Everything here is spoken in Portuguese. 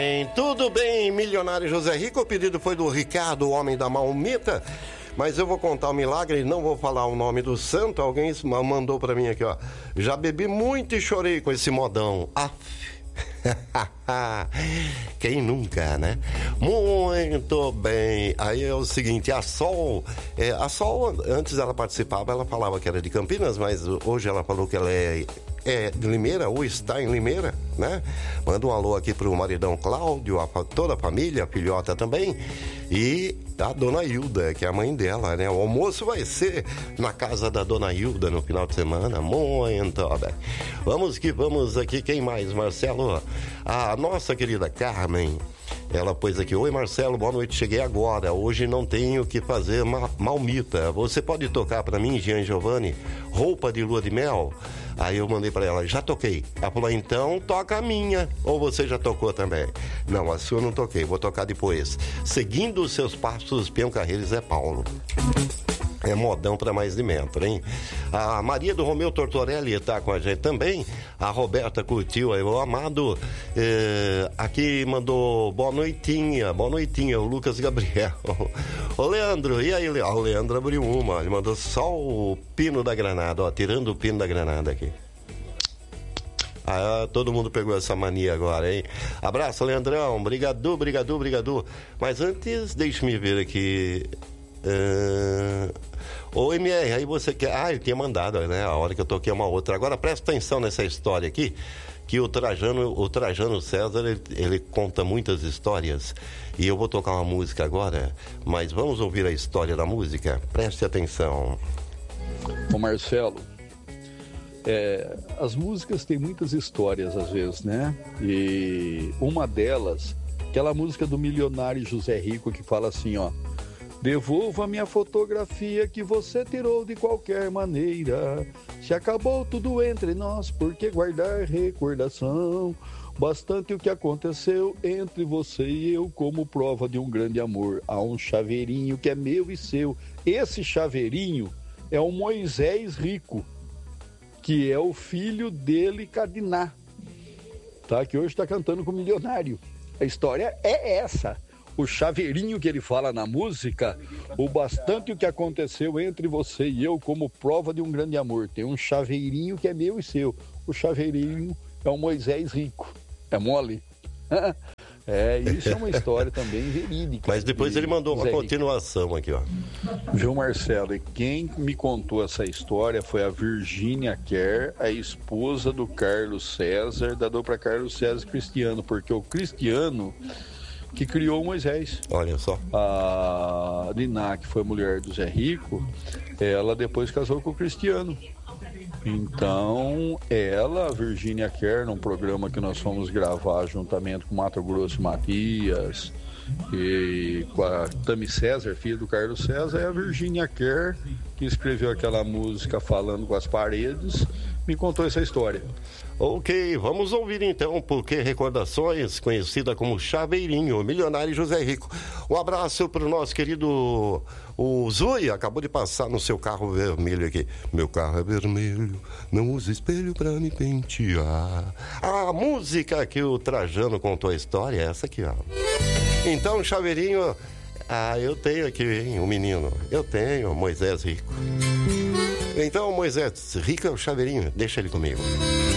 Tudo bem, milionário José Rico? O pedido foi do Ricardo, o homem da Maometa. Mas eu vou contar um milagre e não vou falar o nome do santo. Alguém mandou pra mim aqui, ó. Já bebi muito e chorei com esse modão. Quem nunca, né? Muito bem. Aí é o seguinte, a Sol, antes ela participava, ela falava que era de Campinas, mas hoje ela falou que ela é de Limeira, ou está em Limeira, né? Manda um alô aqui pro maridão Cláudio, toda a família, a filhota também, e a dona Hilda, que é a mãe dela, né? O almoço vai ser na casa da dona Hilda no final de semana. Muito bem. Vamos que vamos aqui, quem mais, Marcelo? A nossa querida Carmen, ela pôs aqui: oi Marcelo, boa noite, cheguei agora, hoje não tenho que fazer malmita, você pode tocar pra mim, Jean Giovanni, Roupa de Lua de Mel? Aí eu mandei pra ela, já toquei. Ela falou, então toca a minha. Ou você já tocou também? Não, a sua eu não toquei, vou tocar depois. Seguindo os seus passos, Peão Carreiros é Paulo. É modão pra mais de metro, hein? A Maria do Romeu Tortorelli tá com a gente também. A Roberta curtiu aí, o Amado aqui mandou boa noitinha, o Lucas Gabriel. Ô Leandro, e aí, o Leandro abriu uma, ele mandou só o pino da granada, ó, tirando o pino da granada aqui. Todo mundo pegou essa mania agora, hein? Abraço, Leandrão, obrigado. Mas antes, deixe-me ver aqui. Ô MR, aí você quer... ele tinha mandado, né? A hora que eu toquei uma outra. Agora presta atenção nessa história aqui, que o Trajano César, ele conta muitas histórias, e eu vou tocar uma música agora, mas vamos ouvir a história da música? Preste atenção. Ô Marcelo, as músicas têm muitas histórias às vezes, né? E uma delas, aquela música do milionário José Rico, que fala assim, ó: devolva minha fotografia que você tirou de qualquer maneira. Se acabou tudo entre nós, por que guardar recordação? Bastante o que aconteceu entre você e eu como prova de um grande amor. Há um chaveirinho que é meu e seu. Esse chaveirinho é o Moisés Rico, que é o filho dele, Cadiná, tá? Que hoje está cantando com o milionário. A história é essa. O chaveirinho que ele fala na música, o bastante o que aconteceu entre você e eu como prova de um grande amor. Tem um chaveirinho que é meu e seu. O chaveirinho é o Moisés Rico. É mole? Isso é uma história também verídica. Mas depois ele mandou uma continuação aqui, ó. Viu, Marcelo? E quem me contou essa história foi a Virgínia Kerr, a esposa do Carlos César, dador para Carlos César Cristiano, porque o Cristiano que criou o Moisés. Olha só. A Diná, que foi mulher do Zé Rico, ela depois casou com o Cristiano. Então, a Virgínia Kerr, num programa que nós fomos gravar juntamente com Mato Grosso e Matias, e com a Tami César, filha do Carlos César, é a Virgínia Kerr, que escreveu aquela música Falando com as Paredes, me contou essa história. Ok, vamos ouvir então Porque Recordações, conhecida como Chaveirinho, milionário José Rico. Um abraço pro nosso querido o Zui, acabou de passar no seu carro vermelho aqui. Meu carro é vermelho, não usa espelho pra me pentear. A música que o Trajano contou a história é essa aqui, ó. Então, Chaveirinho, eu tenho aqui, hein, o menino. Eu tenho, Moisés Rico. Então, Moisés Rico é o Chaveirinho, deixa ele comigo.